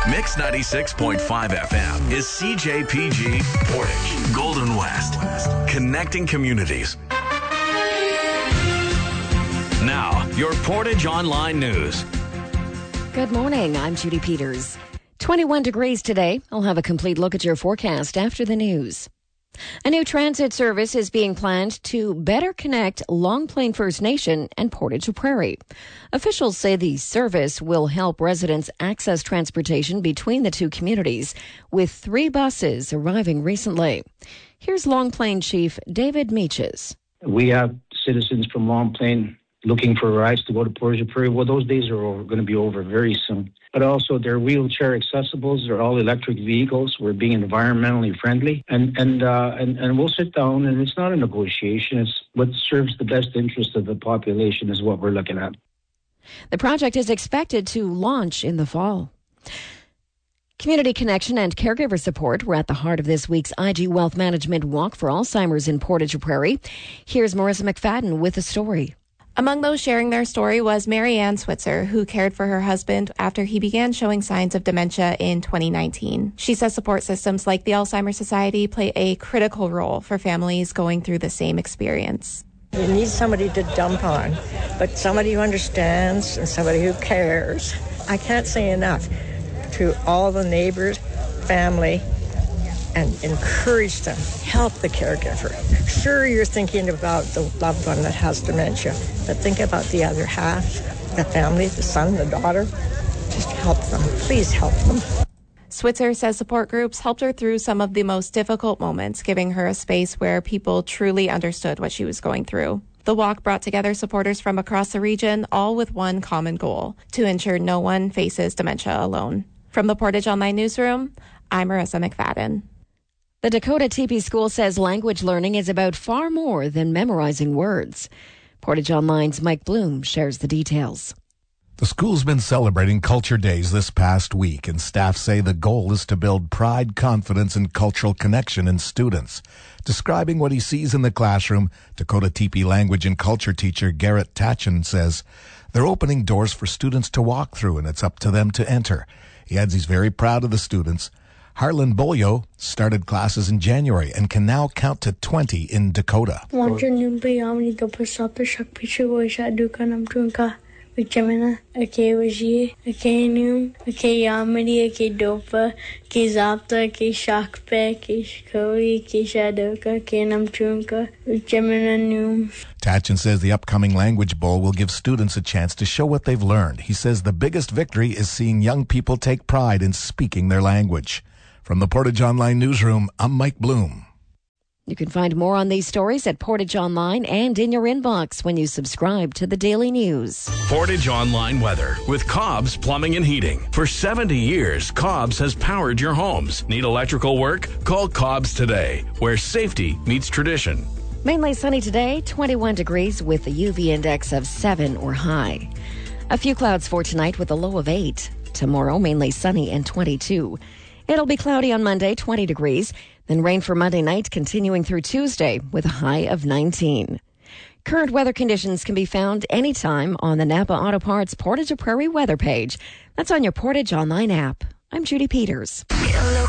Mix 96.5 FM is CJPG Portage, Golden West, connecting communities. Now, your Portage Online News. Good morning. I'm Judy Peters. 21 degrees today. I'll have a complete look at your forecast after the news. A new transit service is being planned to better connect Long Plain First Nation and Portage Prairie. Officials say the service will help residents access transportation between the two communities, with 3 buses arriving recently. Here's Long Plain Chief David Meaches. We have citizens from Long Plain looking for rides to go to Portage Prairie. Well, those days are going to be over very soon. But also, they're wheelchair accessibles. They're all electric vehicles. We're being environmentally friendly, and we'll sit down. And it's not a negotiation. It's what serves the best interest of the population is what we're looking at. The project is expected to launch in the fall. Community connection and caregiver support were at the heart of this week's IG Wealth Management Walk for Alzheimer's in Portage Prairie. Here's Marissa McFadden with the story. Among those sharing their story was Mary Ann Switzer, who cared for her husband after he began showing signs of dementia in 2019. She says support systems like the Alzheimer's Society play a critical role for families going through the same experience. You need somebody to dump on, but somebody who understands and somebody who cares. I can't say enough to all the neighbors, family, and encourage them. Help the caregiver. Sure, you're thinking about the loved one that has dementia, but think about the other half, the family, the son, the daughter. Just help them. Please help them. Switzer says support groups helped her through some of the most difficult moments, giving her a space where people truly understood what she was going through. The walk brought together supporters from across the region, all with one common goal, to ensure no one faces dementia alone. From the Portage Online Newsroom, I'm Marissa McFadden. The Dakota TP School says language learning is about far more than memorizing words. Portage Online's Mike Bloom shares the details. The school's been celebrating Culture Days this past week, and staff say the goal is to build pride, confidence, and cultural connection in students. Describing what he sees in the classroom, Dakota TP language and culture teacher Garrett Tatchin says they're opening doors for students to walk through, and it's up to them to enter. He adds he's very proud of the students. Harlan Bolyo started classes in January and can now count to 20 in Dakota. Vichamina, okay, Waji, okay, Noom, okay, Yamadi, okay, Dopa, okay, Zapta, okay, Shakpe, okay, Shkori, okay, Shadoka, okay, Namchunka, Vichamina, Noom. Tatchin says the upcoming Language Bowl will give students a chance to show what they've learned. He says the biggest victory is seeing young people take pride in speaking their language. From the Portage Online Newsroom, I'm Mike Bloom. You can find more on these stories at Portage Online and in your inbox when you subscribe to the Daily News. Portage Online weather with Cobb's Plumbing and Heating. For 70 years, Cobb's has powered your homes. Need electrical work? Call Cobb's today, where safety meets tradition. Mainly sunny today, 21 degrees with a UV index of 7 or high. A few clouds for tonight with a low of 8. Tomorrow, mainly sunny and 22. It'll be cloudy on Monday, 20 degrees. Then rain for Monday night, continuing through Tuesday with a high of 19. Current weather conditions can be found anytime on the Napa Auto Parts Portage Prairie weather page. That's on your Portage Online app. I'm Judy Peters.